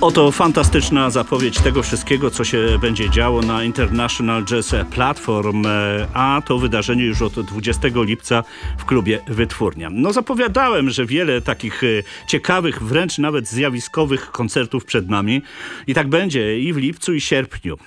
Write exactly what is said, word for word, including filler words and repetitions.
Oto fantastyczna zapowiedź tego wszystkiego, co się będzie działo na International Jazz Platform, a to wydarzenie już od dwudziestego lipca w klubie Wytwórnia. No zapowiadałem, że wiele takich ciekawych, wręcz nawet zjawiskowych koncertów przed nami i tak będzie i w lipcu i sierpniu.